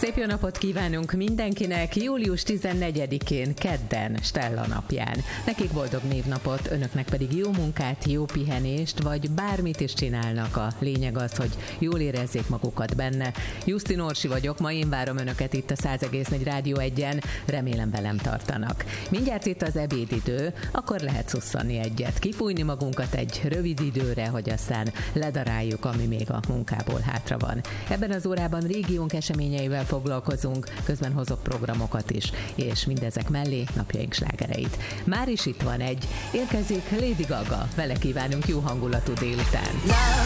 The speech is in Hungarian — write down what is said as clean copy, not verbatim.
Szép jó napot kívánunk mindenkinek, július 14-én, kedden, Stella napján. Nekik boldog névnapot, önöknek pedig jó munkát, jó pihenést, vagy bármit is csinálnak. A lényeg az, hogy jól érezzék magukat benne. Justin Orsi vagyok, ma én várom önöket itt a 100,4 Rádió 1-en, remélem velem tartanak. Mindjárt itt az ebédidő, akkor lehet szusszanni egyet, kifújni magunkat egy rövid időre, hogy aztán ledaráljuk, ami még a munkából hátra van. Ebben az órában régiónk eseményeivel foglalkozunk, közben hozok programokat is, és mindezek mellé napjaink slágereit. Már is itt van egy, érkezik Lady Gaga, vele kívánunk jó hangulatú délután.